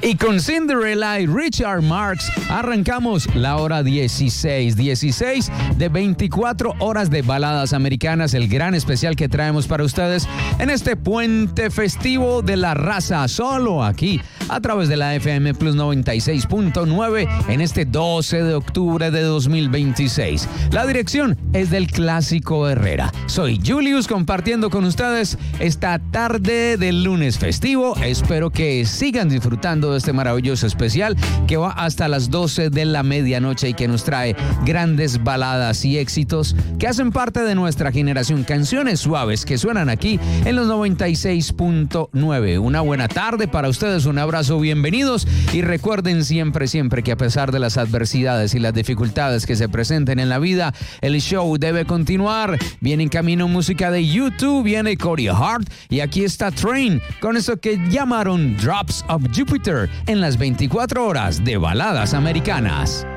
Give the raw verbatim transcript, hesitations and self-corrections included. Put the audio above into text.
Y con Cinderella y Richard Marx arrancamos la hora dieciséis, dieciséis de veinticuatro horas de baladas americanas, el gran especial que traemos para ustedes en este puente festivo de la raza, solo aquí a través de la F M Plus noventa y seis punto nueve en este doce de octubre de dos mil veintiséis. La dirección es del Clásico Herrera. Soy Julius compartiendo con ustedes esta tarde del lunes festivo. Espero que sigan disfrutando de este maravilloso especial que va hasta las doce de la medianoche y que nos trae grandes baladas y éxitos que hacen parte de nuestra generación, canciones suaves que suenan aquí en los noventa y seis punto nueve. Una buena tarde para ustedes, un abrazo, bienvenidos y recuerden siempre, siempre que a pesar de las adversidades y las dificultades que se presenten en la vida, el show debe continuar. Viene en camino música de YouTube, viene Corey Hart y aquí está Train con eso que llamaron Drops of Jupiter en las veinticuatro horas de baladas americanas.